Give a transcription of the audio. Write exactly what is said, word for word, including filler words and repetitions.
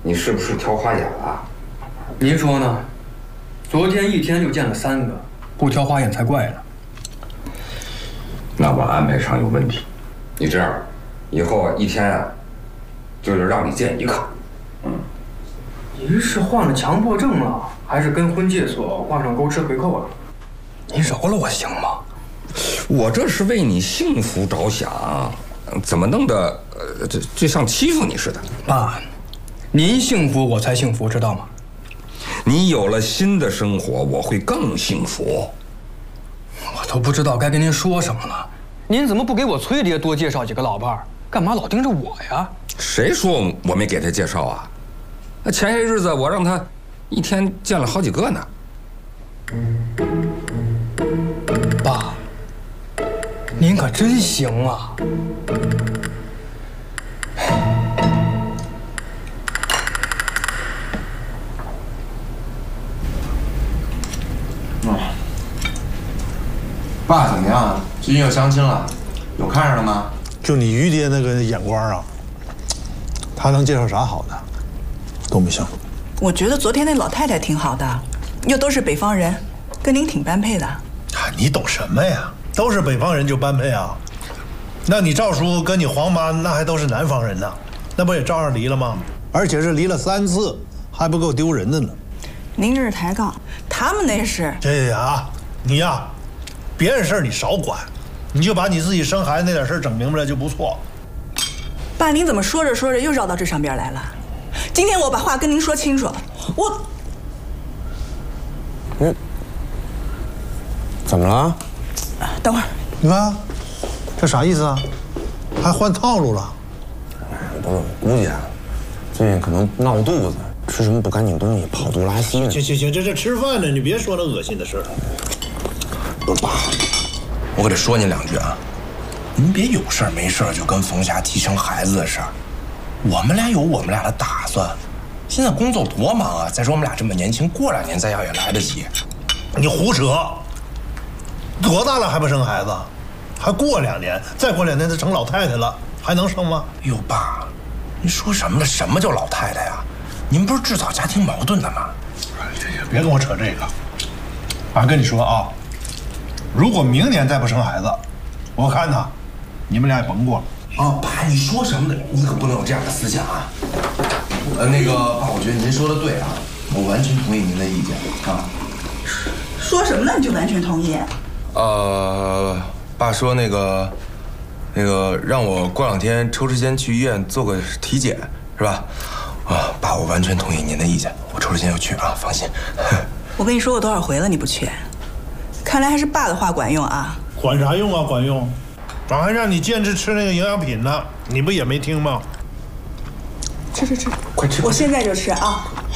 你是不是挑花眼了？ 您说呢？昨天一天就见了三个，不挑花眼才怪呢。 那我安排上有问题。你这样，以后一天啊，就是让你见一个。嗯。 您是患了强迫症了，还是跟婚介所挂上勾吃回扣了？您饶了我行吗？ 我这是为你幸福着想，怎么弄得呃这这像欺负你似的？ 爸，您幸福我才幸福，知道吗？ 你有了新的生活，我会更幸福。 我都不知道该跟您说什么了。您怎么不给我崔爹多介绍几个老伴儿？干嘛老盯着我呀？ 谁说我没给他介绍啊？那前些日子我让他一天见了好几个呢。 爸，您可真行啊！ 嗯，爸怎么样？最近又相亲了，有看上了吗？ 就你于爹那个眼光啊，他能介绍啥好的？都不行。 我觉得昨天那老太太挺好的，又都是北方人，跟您挺般配的。 啊，你懂什么呀？都是北方人就般配啊？那你赵叔跟你黄妈那还都是南方人呢，那不也照样离了吗？而且是离了三次，还不够丢人的呢。 您这是抬杠，他们那是…… 这呀，你呀，别人事儿你少管，你就把你自己生孩子那点事儿整明白了就不错。 爸，您怎么说着说着又绕到这上边来了？今天我把话跟您说清楚，我…… 嗯，怎么了？ 等会儿， 你看，这啥意思啊？还换套路了？ 不是，我估计啊，最近可能闹肚子，吃什么不干净东西，跑肚拉稀呢。 行行行，这这吃饭呢，你别说那恶心的事儿。 不是爸，我可得说您两句啊，您别有事儿没事儿就跟冯霞提生孩子的事儿。我们俩有我们俩的打算，现在工作多忙啊！再说我们俩这么年轻，过两年再要也来得及。 你胡扯！多大了还不生孩子？还过两年，再过两年她成老太太了，还能生吗？ 哎呦，爸，您说什么呢？什么叫老太太呀？您不是制造家庭矛盾的吗？ 别跟我扯这个。我还跟你说啊，如果明年再不生孩子，我看他，你们俩也甭过了。 啊，爸，你说什么呢？你可不能有这样的思想啊！呃，那个爸，我觉得您说的对啊，我完全同意您的意见啊。 说什么呢？你就完全同意？ 呃，爸说那个，那个让我过两天抽时间去医院做个体检，是吧？啊，爸，我完全同意您的意见，我抽时间就去啊，放心。 我跟你说过多少回了，你不去？看来还是爸的话管用啊！ 管啥用啊？管用！俺还让你坚持吃那个营养品呢，你不也没听吗？ 吃吃吃， 快吃！ 我现在就吃啊！